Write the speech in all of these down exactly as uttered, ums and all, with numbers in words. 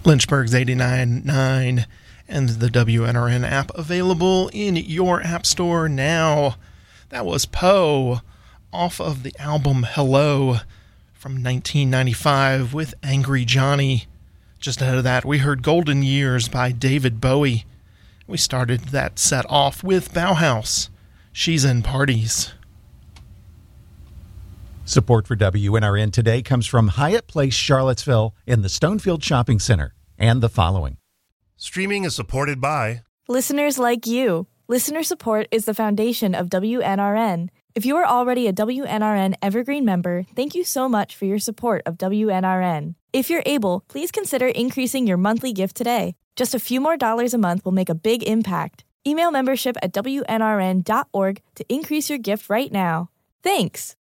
Lynchburg's eighty-nine point nine and the W N R N app available in your app store now. That was Poe off of the album Hello from nineteen ninety-five with Angry Johnny. Just ahead of that, we heard Golden Years by David Bowie. We started that set off with Bauhaus, She's in Parties. Support for W N R N today comes from Hyatt Place Charlottesville in the Stonefield Shopping Center and the following. Streaming is supported by listeners like you. Listener support is the foundation of W N R N. If you are already a W N R N Evergreen member, thank you so much for your support of W N R N. If you're able, please consider increasing your monthly gift today. Just a few more dollars a month will make a big impact. Email membership at W N R N dot org to increase your gift right now. Thanks.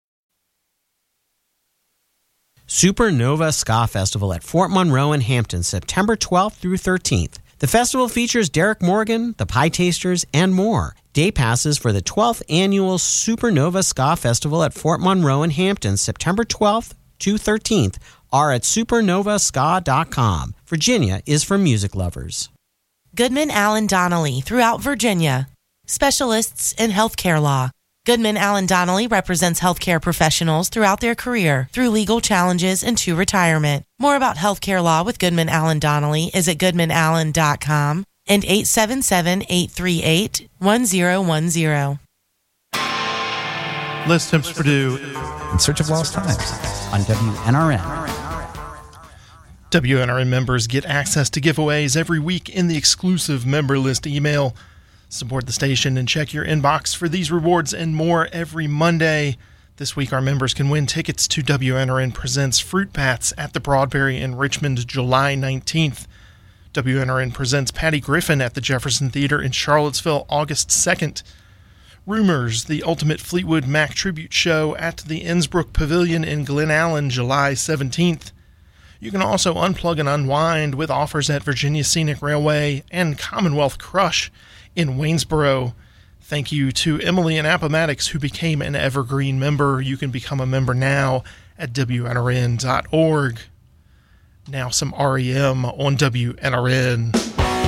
Supernova Ska Festival at Fort Monroe in Hampton, September twelfth through thirteenth. The festival features Derek Morgan, the Pie Tasters, and more. Day passes for the twelfth Annual Supernova Ska Festival at Fort Monroe in Hampton, September twelfth to thirteenth, are at supernova ska dot com. Virginia is for music lovers. Goodman Allen Donnelly throughout Virginia. Specialists in healthcare law. Goodman Allen Donnelly represents healthcare professionals throughout their career, through legal challenges and to retirement. More about healthcare law with Goodman Allen Donnelly is at goodman allen dot com and eight seven seven, eight three eight, one zero one zero. Les Temps Purdue. In Search of Lost Times on W N R N. W N R N members get access to giveaways every week in the exclusive member list email. Support the station and check your inbox for these rewards and more every Monday. This week, our members can win tickets to W N R N Presents Fruit Bats at the Broadberry in Richmond, July nineteenth. W N R N Presents Patty Griffin at the Jefferson Theater in Charlottesville, August second. Rumors, the Ultimate Fleetwood Mac Tribute Show at the Innsbruck Pavilion in Glen Allen, July seventeenth. You can also unplug and unwind with offers at Virginia Scenic Railway and Commonwealth Crush in Waynesboro. Thank you to Emily and Appomattox, who became an Evergreen member. You can become a member now at W N R N dot org. Now some R E M on W N R N.